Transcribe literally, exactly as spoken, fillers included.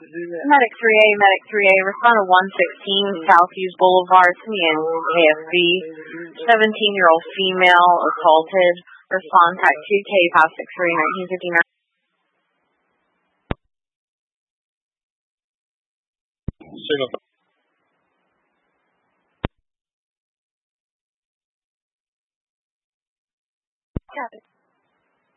Medic three A, Medic three A, respond to one sixteen Southviews Boulevard, Simeon, K F B, seventeen-year-old female assaulted. Respond type two K five six three nineteen fifty-nine. Signal. Copy.